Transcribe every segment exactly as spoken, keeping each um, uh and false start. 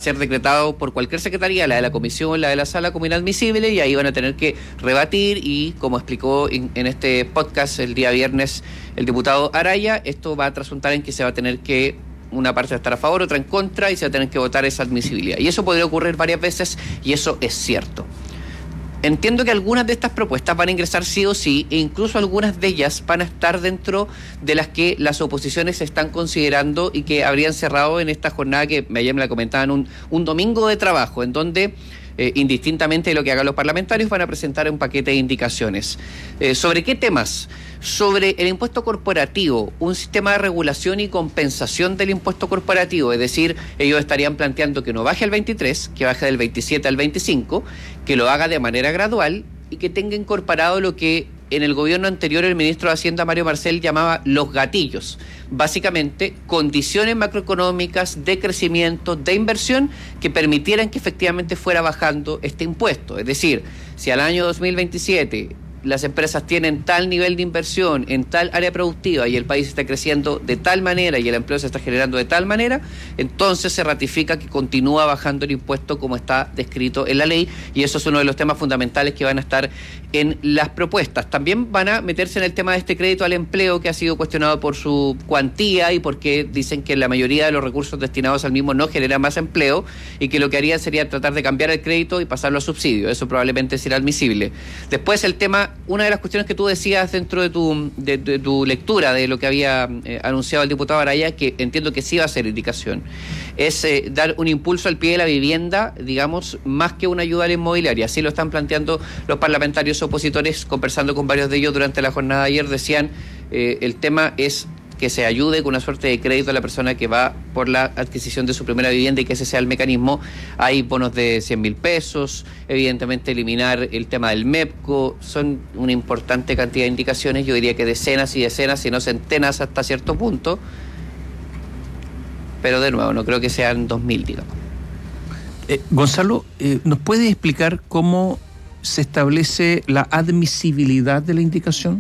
ser decretado por cualquier secretaría, la de la comisión, la de la sala, como inadmisible, y ahí van a tener que rebatir y, como explicó en, en este podcast el día viernes el diputado Araya, esto va a trasuntar en que se va a tener que una parte va a estar a favor, otra en contra, y se va a tener que votar esa admisibilidad. Y eso podría ocurrir varias veces, y eso es cierto. Entiendo que algunas de estas propuestas van a ingresar sí o sí, e incluso algunas de ellas van a estar dentro de las que las oposiciones están considerando y que habrían cerrado en esta jornada que ayer me la comentaban, un, un domingo de trabajo, en donde eh, indistintamente de lo que hagan los parlamentarios van a presentar un paquete de indicaciones. Eh, ¿Sobre qué temas? Sobre el impuesto corporativo, un sistema de regulación y compensación del impuesto corporativo, es decir, ellos estarían planteando que no baje al veintitrés, que baje del veintisiete al veinticinco, que lo haga de manera gradual y que tenga incorporado lo que en el gobierno anterior el ministro de Hacienda, Mario Marcel, llamaba los gatillos. Básicamente, condiciones macroeconómicas de crecimiento, de inversión, que permitieran que efectivamente fuera bajando este impuesto. Es decir, si al año dos mil veintisiete las empresas tienen tal nivel de inversión en tal área productiva y el país está creciendo de tal manera y el empleo se está generando de tal manera, entonces se ratifica que continúa bajando el impuesto como está descrito en la ley, y eso es uno de los temas fundamentales que van a estar en las propuestas. También van a meterse en el tema de este crédito al empleo, que ha sido cuestionado por su cuantía y porque dicen que la mayoría de los recursos destinados al mismo no generan más empleo, y que lo que harían sería tratar de cambiar el crédito y pasarlo a subsidio. Eso probablemente será admisible. Después el tema, una de las cuestiones que tú decías dentro de tu, de, de tu lectura de lo que había eh, anunciado el diputado Araya, que entiendo que sí va a ser indicación, es eh, dar un impulso al pie de la vivienda, digamos, más que una ayuda a la inmobiliaria. Así lo están planteando los parlamentarios opositores, conversando con varios de ellos durante la jornada de ayer. Decían, eh, el tema es que se ayude con una suerte de crédito a la persona que va por la adquisición de su primera vivienda y que ese sea el mecanismo. Hay bonos de cien mil pesos, evidentemente eliminar el tema del MEPCO, son una importante cantidad de indicaciones, yo diría que decenas y decenas, si no centenas hasta cierto punto, pero de nuevo, no creo que sean dos mil, digamos. Eh, Gonzalo, eh, ¿nos puede explicar cómo se establece la admisibilidad de la indicación?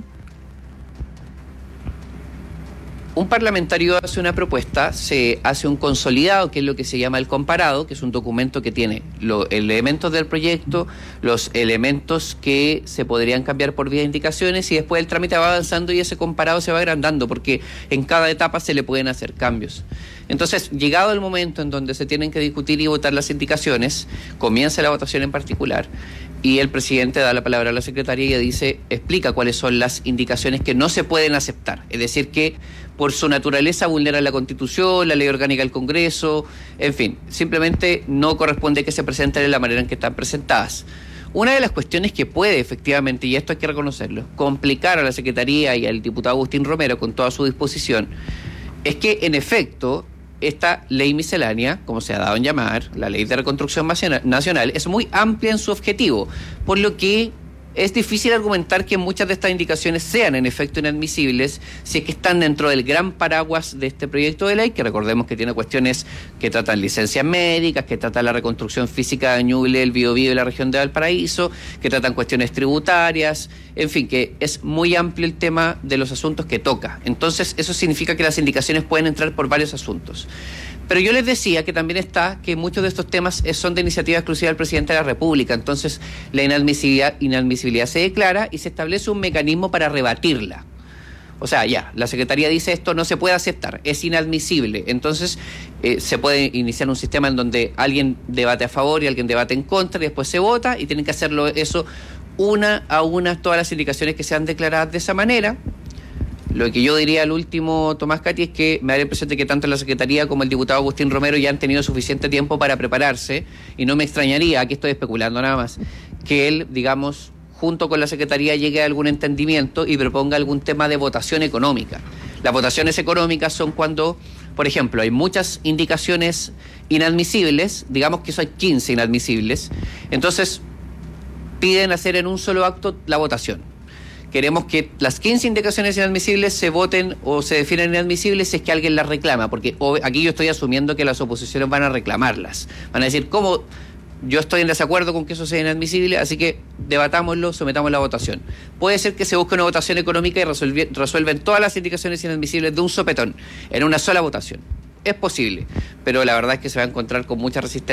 Un parlamentario hace una propuesta, se hace un consolidado, que es lo que se llama el comparado, que es un documento que tiene los elementos del proyecto, los elementos que se podrían cambiar por vía de indicaciones, y después el trámite va avanzando y ese comparado se va agrandando, porque en cada etapa se le pueden hacer cambios. Entonces, llegado el momento en donde se tienen que discutir y votar las indicaciones, comienza la votación en particular, y el presidente da la palabra a la secretaria y dice, explica cuáles son las indicaciones que no se pueden aceptar. Es decir, que por su naturaleza vulneran la Constitución, la Ley Orgánica del Congreso, en fin, simplemente no corresponde que se presenten de la manera en que están presentadas. Una de las cuestiones que puede, efectivamente, y esto hay que reconocerlo, complicar a la Secretaría y al diputado Agustín Romero con toda su disposición, es que, en efecto, esta ley miscelánea, como se ha dado en llamar, la Ley de Reconstrucción Nacional, es muy amplia en su objetivo, por lo que es difícil argumentar que muchas de estas indicaciones sean en efecto inadmisibles si es que están dentro del gran paraguas de este proyecto de ley, que recordemos que tiene cuestiones que tratan licencias médicas, que tratan la reconstrucción física de Ñuble, el Biobío y la región de Valparaíso, que tratan cuestiones tributarias, en fin, que es muy amplio el tema de los asuntos que toca. Entonces, eso significa que las indicaciones pueden entrar por varios asuntos. Pero yo les decía que también está que muchos de estos temas son de iniciativa exclusiva del presidente de la República. Entonces, la inadmisibilidad, inadmisibilidad se declara y se establece un mecanismo para rebatirla. O sea, ya, la Secretaría dice esto no se puede aceptar, es inadmisible. Entonces, eh, se puede iniciar un sistema en donde alguien debate a favor y alguien debate en contra y después se vota, y tienen que hacerlo eso una a una, todas las indicaciones que sean declaradas de esa manera. Lo que yo diría al último, Tomás Cati, es que me da la impresión de que tanto la Secretaría como el diputado Agustín Romero ya han tenido suficiente tiempo para prepararse, y no me extrañaría, aquí estoy especulando nada más, que él, digamos, junto con la Secretaría llegue a algún entendimiento y proponga algún tema de votación económica. Las votaciones económicas son cuando, por ejemplo, hay muchas indicaciones inadmisibles, digamos que eso hay quince inadmisibles, entonces piden hacer en un solo acto la votación. Queremos que las quince indicaciones inadmisibles se voten o se definan inadmisibles si es que alguien las reclama, porque aquí yo estoy asumiendo que las oposiciones van a reclamarlas. Van a decir, ¿cómo? Yo estoy en desacuerdo con que eso sea inadmisible, así que debatámoslo, sometamos la votación. Puede ser que se busque una votación económica y resuelve, resuelven todas las indicaciones inadmisibles de un sopetón, en una sola votación. Es posible, pero la verdad es que se va a encontrar con mucha resistencia